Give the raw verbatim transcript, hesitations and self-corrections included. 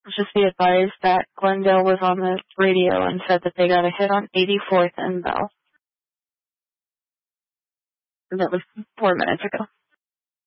Just be advised that Glendale was on the radio and said that they got a hit on eighty-fourth and Bell. And that was four minutes ago.